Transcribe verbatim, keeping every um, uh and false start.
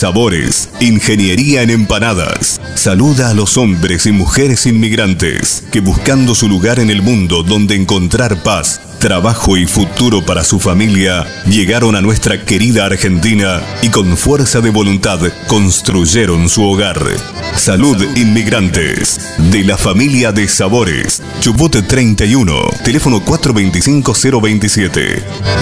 Sabores, ingeniería en empanadas. Saluda a los hombres y mujeres inmigrantes que buscando su lugar en el mundo donde encontrar paz, trabajo y futuro para su familia, llegaron a nuestra querida Argentina y con fuerza de voluntad construyeron su hogar. Salud Inmigrantes, de la familia de Sabores, Chubut treinta y uno, teléfono cuatro dos cinco cero dos siete.